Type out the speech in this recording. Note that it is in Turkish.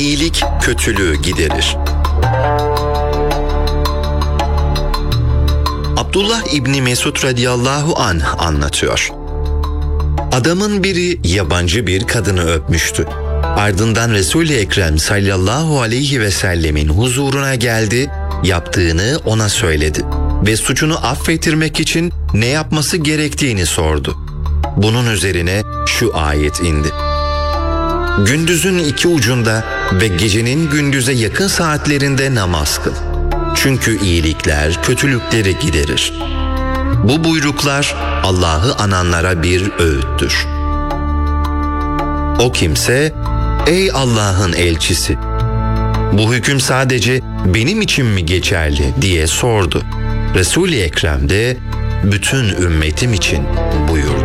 İyilik kötülüğü giderir. Abdullah İbni Mesud radıyallahu anh anlatıyor. Adamın biri yabancı bir kadını öpmüştü. Ardından Resul-i Ekrem sallallahu aleyhi ve sellemin huzuruna geldi, yaptığını ona söyledi ve suçunu affettirmek için ne yapması gerektiğini sordu. Bunun üzerine şu ayet indi. Gündüzün iki ucunda ve gecenin gündüze yakın saatlerinde namaz kıl. Çünkü iyilikler kötülükleri giderir. Bu buyruklar Allah'ı ananlara bir öğüttür. O kimse, ey Allah'ın elçisi, bu hüküm sadece benim için mi geçerli diye sordu. Resul-i Ekrem de bütün ümmetim için buyurdu.